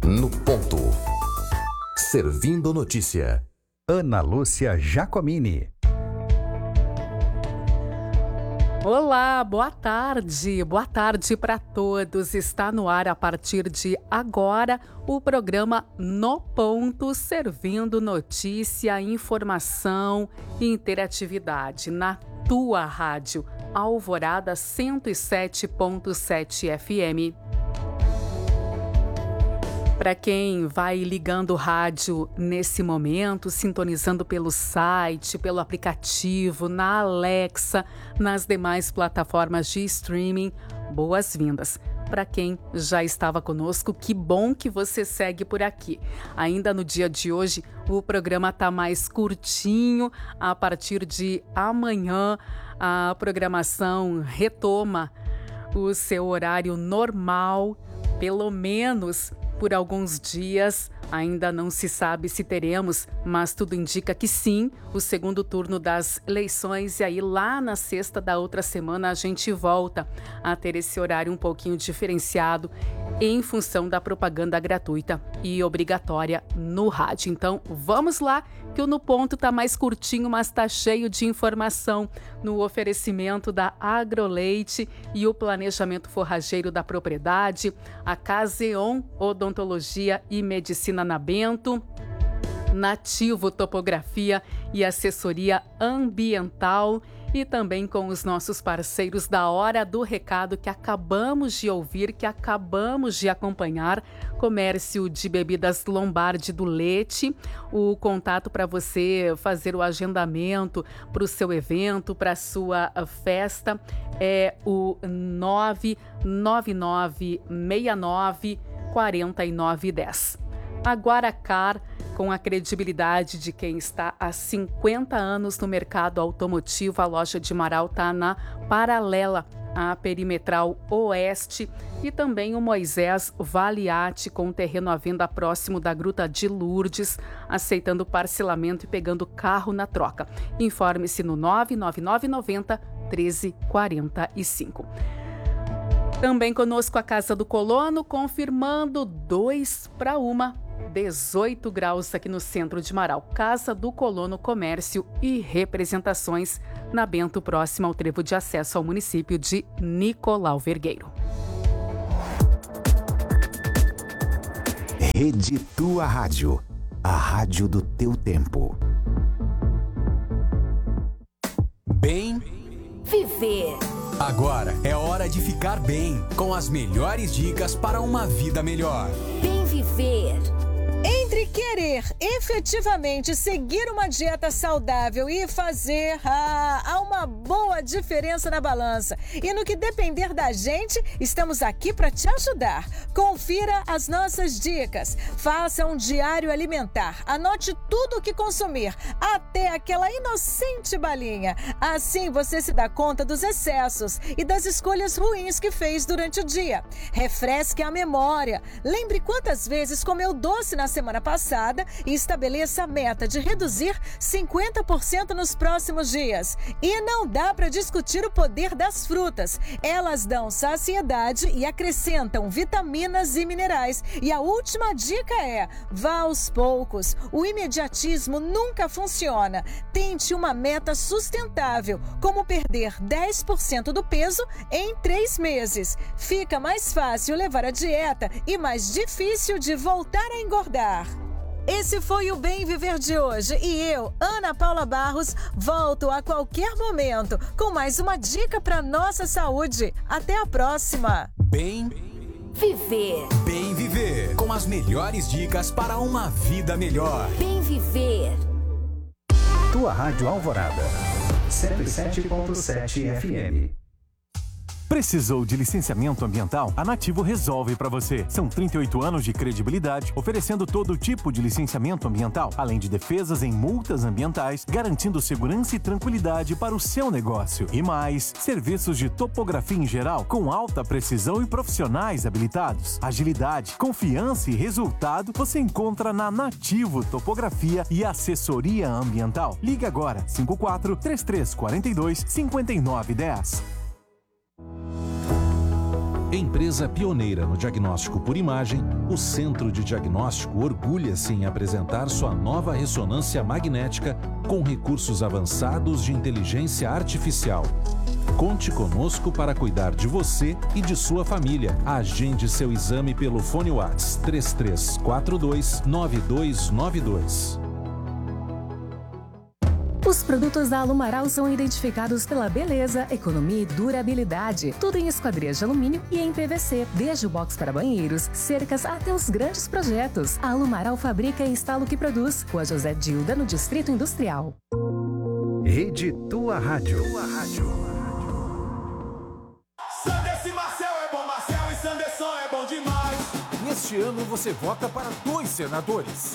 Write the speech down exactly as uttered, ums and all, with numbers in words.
No ponto. Servindo notícia. Ana Lúcia Giacomini. Olá, boa tarde, boa tarde para todos. Está no ar a partir de agora o programa No Ponto, servindo notícia, informação e interatividade na tua rádio Alvorada cento e sete ponto sete F M. Para quem vai ligando o rádio nesse momento, sintonizando pelo site, pelo aplicativo, na Alexa, nas demais plataformas de streaming, boas-vindas. Para quem já estava conosco, que bom que você segue por aqui. Ainda no dia de hoje, o programa está mais curtinho. A partir de amanhã, a programação retoma o seu horário normal, pelo menos por alguns dias. Ainda não se sabe se teremos, mas tudo indica que sim, o segundo turno das eleições. E aí lá na sexta da outra semana a gente volta a ter esse horário um pouquinho diferenciado em função da propaganda gratuita e obrigatória no rádio. Então vamos lá, que o No Ponto tá mais curtinho, mas tá cheio de informação no oferecimento da Agroleite e o planejamento forrageiro da propriedade, a Caseon Odontologia e Medicina na Bento, Nativo Topografia e Assessoria Ambiental, e também com os nossos parceiros da Hora do Recado, que acabamos de ouvir, que acabamos de acompanhar, Comércio de Bebidas Lombardi do Leite. O contato para você fazer o agendamento para o seu evento, para a sua festa, é o nove nove nove seis nove quatro nove um zero. A Guaracar, com a credibilidade de quem está há cinquenta anos no mercado automotivo, a loja de Marau está na paralela à Perimetral Oeste, e também o Moisés Valiati, com o terreno à venda próximo da Gruta de Lourdes, aceitando parcelamento e pegando carro na troca. Informe-se no nove nove nove nove zero um três quatro cinco. Também conosco a Casa do Colono, confirmando dois para uma. dezoito graus aqui no centro de Marau. Casa do Colono, Comércio e Representações, na Bento, próximo ao trevo de acesso ao município de Nicolau Vergueiro. Rede Tua Rádio, a rádio do teu tempo. Bem viver. Agora é hora de ficar bem, com as melhores dicas para uma vida melhor. Bem viver. Entre querer efetivamente seguir uma dieta saudável e fazer, ah, há uma boa diferença na balança. E no que depender da gente, estamos aqui para te ajudar. Confira as nossas dicas. Faça um diário alimentar. Anote tudo o que consumir, até aquela inocente balinha. Assim você se dá conta dos excessos e das escolhas ruins que fez durante o dia. Refresque a memória. Lembre quantas vezes comeu doce na semana passada e estabeleça a meta de reduzir cinquenta por cento nos próximos dias. E não dá para discutir o poder das frutas. Elas dão saciedade e acrescentam vitaminas e minerais. E a última dica é: vá aos poucos. O imediatismo nunca funciona. Tente uma meta sustentável, como perder dez por cento do peso em três meses. Fica mais fácil levar a dieta e mais difícil de voltar a engordar. Esse foi o Bem Viver de hoje e eu, Ana Paula Barros, volto a qualquer momento com mais uma dica para nossa saúde. Até a próxima! Bem viver. Bem viver, com as melhores dicas para uma vida melhor. Bem viver. Tua Rádio Alvorada, cento e sete ponto sete F M. Precisou de licenciamento ambiental? A Nativo resolve para você. São trinta e oito anos de credibilidade, oferecendo todo tipo de licenciamento ambiental, além de defesas em multas ambientais, garantindo segurança e tranquilidade para o seu negócio. E mais, serviços de topografia em geral, com alta precisão e profissionais habilitados. Agilidade, confiança e resultado você encontra na Nativo Topografia e Assessoria Ambiental. Ligue agora, cinco quatro, três três quatro dois, cinco nove um zero. Empresa pioneira no diagnóstico por imagem, o Centro de Diagnóstico orgulha-se em apresentar sua nova ressonância magnética com recursos avançados de inteligência artificial. Conte conosco para cuidar de você e de sua família. Agende seu exame pelo fone WhatsApp três três quatro dois nove dois nove dois. Os produtos da Alumaral são identificados pela beleza, economia e durabilidade. Tudo em esquadrias de alumínio e em P V C. Desde o box para banheiros, cercas até os grandes projetos. A Alumaral fabrica e instala o que produz. Rua José Dilda, no Distrito Industrial. Rede Tua Rádio. Tua Rádio. Sanderson e Marcel é bom, Marcel e Sanderson é bom demais. Neste ano você vota para dois senadores.